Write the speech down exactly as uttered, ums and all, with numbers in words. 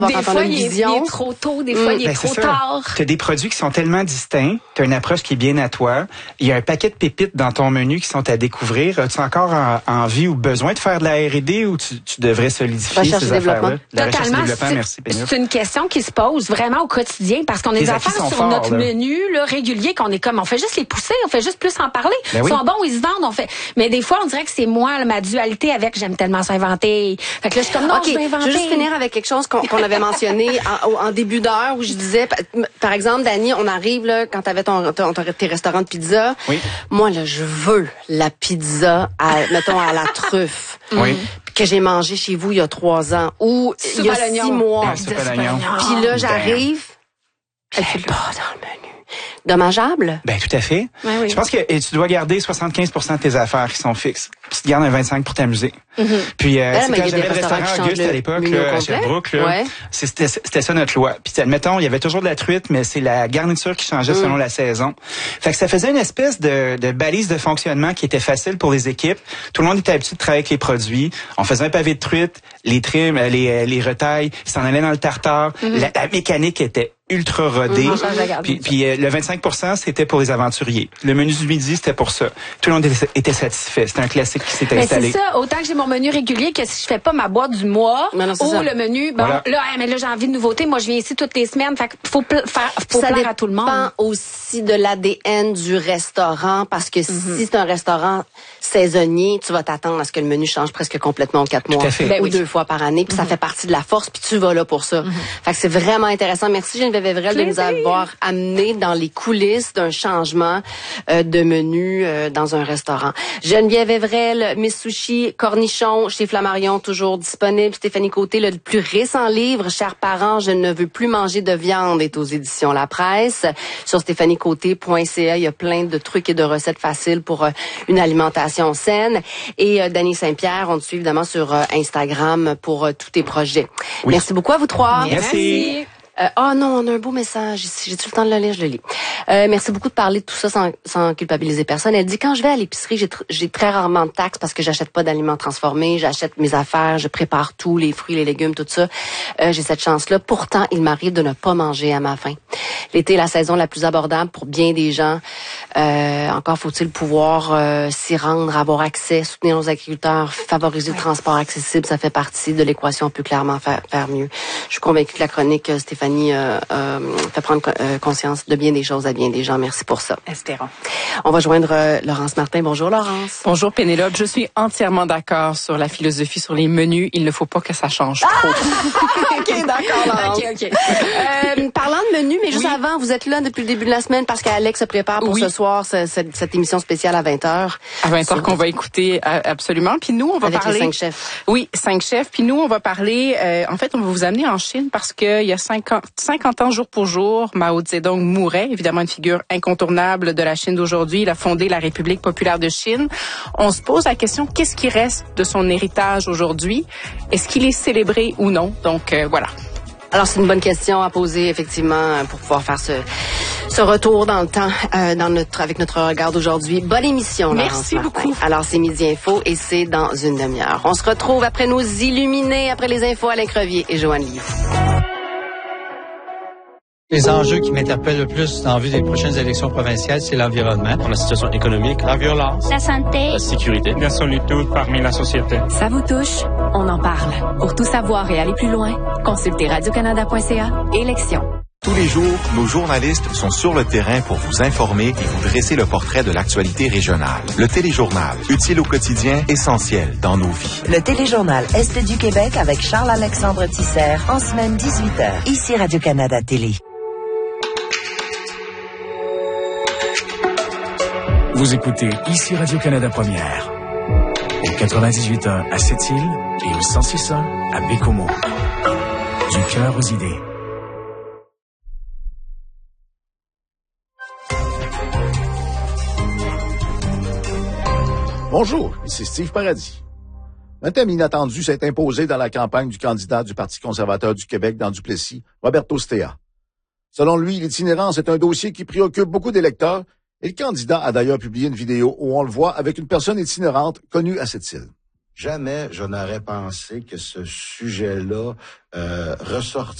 Des quand fois, on a une il est, vision. il est trop tôt, des fois, mmh. il est ben, trop c'est tard. Tu as des produits qui sont tellement distincts, tu as une approche qui est bien à toi. Il y a un paquet de pépites dans ton menu qui sont à découvrir. As-tu encore en, envie ou besoin de faire de la R et D ou tu, tu devrais solidifier recherche ces affaires-là? La recherche et développement, merci Pénélope. C'est une question qui se pose vraiment au quotidien parce qu'on a les des affaires sur forts, notre là. menu là, régulier qu'on est comme, on fait juste les pousser, on fait juste plus en parler. Ben Ils oui. sont bons, ils se vendent, on fait. Mais des fois, on dirait que c'est moi, là, ma dualité avec j'aime tellement s'inventer. Fait que là, je suis comme non, Okay, je vais inventer. je veux juste finir avec quelque chose qu'on qu'on avait mentionné en, en début d'heure où je disais, par exemple, Dani, on arrive là quand t'avais ton, ton, ton tes restaurants de pizza. Oui. Moi là, je veux la pizza, à, mettons à la truffe. Oui. Que j'ai mangé chez vous il y a trois ans ou il y a six mois. Ah, soupe à l'oignon. Puis là, j'arrive, elle fait pas dans le menu. Dommageable? Ben tout à fait. Ouais, oui. Je pense que et tu dois garder soixante-quinze pour cent de tes affaires qui sont fixes. Puis tu gardes un vingt-cinq pour t'amuser. Mm-hmm. Puis euh, Ben, c'est mais quand il y a j'avais des le restaurants restaurant qui Auguste changent à l'époque le menu là, au à complet. Sherbrooke, là, Ouais. c'était c'était ça notre loi. Puis admettons, il y avait toujours de la truite, mais c'est la garniture qui changeait Mm. selon la saison. Fait que ça faisait une espèce de, de balise de fonctionnement qui était facile pour les équipes. Tout le monde était habitué de travailler avec les produits. On faisait un pavé de truite, les trims, les les retailles, ils s'en allaient dans le tartare. Mm-hmm. La, la mécanique était ultra rodée. Mm, ça, je regarde. Puis, puis euh, le vingt-cinq pour cent, c'était pour les aventuriers. Le menu du midi, c'était pour ça. Tout le monde était, était satisfait. C'était un classique qui s'est Mais installé. c'est ça, autant que j'ai mon menu régulier que si je fais pas ma boîte du mois Mais non, c'est ou ça. le menu, bon, Voilà. là, hey, mais là, j'ai envie de nouveautés. Moi, je viens ici toutes les semaines. Fait qu'il faut pl- faire, faut ça plaire dépend à tout le monde. aussi de l'A D N du restaurant parce que Mm-hmm. si c'est un restaurant saisonnier, tu vas t'attendre à ce que le menu change presque complètement en quatre mois à fait. Ben ou oui. deux fois par année, puis ça fait partie de la force, puis tu vas là pour ça. Fait que c'est vraiment intéressant. Merci Geneviève Evrel de nous Plaisir. avoir amené dans les coulisses d'un changement euh, de menu euh, dans un restaurant. Geneviève Evrel, Miss Sushi, Cornichon chez Flammarion, toujours disponible. Stéphanie Côté, le plus récent livre, Chers parents, je ne veux plus manger de viande, est aux éditions La Presse. Sur stéphanie côté point c a, il y a plein de trucs et de recettes faciles pour euh, une alimentation saine. Et euh, Dany Saint-Pierre, on te suit évidemment sur euh, Instagram pour euh, tous tes projets. Oui. Merci beaucoup à vous trois. Merci. Euh, oh non, on a un beau message ici. J'ai-tu le temps de le lire? Je le lis. Euh, merci beaucoup de parler de tout ça sans, sans culpabiliser personne. Elle dit, quand je vais à l'épicerie, j'ai, tr- j'ai très rarement de taxes parce que j'achète pas d'aliments transformés, j'achète mes affaires, je prépare tout, les fruits, les légumes, tout ça. Euh, j'ai cette chance-là. Pourtant, il m'arrive de ne pas manger à ma faim. L'été est la saison la plus abordable pour bien des gens. Euh, encore faut-il pouvoir euh, s'y rendre, avoir accès, soutenir nos agriculteurs, favoriser le transport accessible. Ça fait partie de l'équation. On peut clairement faire, faire mieux. Je suis convaincue que la chronique, euh, Stéphanie, euh, euh, fait prendre euh, conscience de bien des choses à bien des gens. Merci pour ça. Espérons. On va joindre euh, Laurence Martin. Bonjour, Laurence. Bonjour Pénélope, je suis entièrement d'accord sur la philosophie sur les menus. Il ne faut pas que ça change trop. OK, d'accord, Laurence. OK, OK. Euh, parlant de menu, mais juste Oui. avant, vous êtes là depuis le début de la semaine parce qu'Alex se prépare pour Oui. ce soir, ce- cette, cette émission spéciale à vingt heures. À vingt heures qu'on va écouter euh, absolument. Puis nous, on va Avec parler... les cinq chefs. Oui, cinq chefs. Puis nous, on va parler... euh, en fait, on va vous amener en Chine parce qu'il y a cinquante, cinquante ans, jour pour jour, Mao Zedong mourait. Évidemment, une figure incontournable de la Chine d'aujourd'hui. Il a fondé la République populaire de Chine. On se pose la question, qu'est-ce qui reste de son héritage aujourd'hui? Est-ce qu'il est célébré ou non? Donc, euh, voilà. Alors, c'est une bonne question à poser, effectivement, pour pouvoir faire ce, ce retour dans le temps, euh, dans notre, avec notre regard d'aujourd'hui. Bonne émission, Laurence Merci Martin. beaucoup. Alors, c'est Midi Info et c'est dans une demi-heure. On se retrouve après nos illuminés, après les infos Alain Crevier et Joanne Liu. Les enjeux qui m'interpellent le plus en vue des prochaines élections provinciales, c'est l'environnement, la situation économique, la violence, la santé, la sécurité, la solitude parmi la société. Ça vous touche? On en parle. Pour tout savoir et aller plus loin, consultez radio canada point c a. Élections. Tous les jours, nos journalistes sont sur le terrain pour vous informer et vous dresser le portrait de l'actualité régionale. Le téléjournal, utile au quotidien, essentiel dans nos vies. Le téléjournal Est du Québec avec Charles-Alexandre Tisser, en semaine dix-huit heures. Ici Radio-Canada Télé. Vous écoutez ici Radio-Canada Première. Au quatre-vingt-dix-huit ans à Sept-Îles et au cent six ans à Bécomo. Du cœur aux idées. Bonjour, ici Steve Paradis. Un thème inattendu s'est imposé dans la campagne du candidat du Parti conservateur du Québec dans Duplessis, Roberto Stea. Selon lui, l'itinérance est un dossier qui préoccupe beaucoup d'électeurs et le candidat a d'ailleurs publié une vidéo où on le voit avec une personne itinérante connue à cette île. Jamais je n'aurais pensé que ce sujet-là euh, ressortirait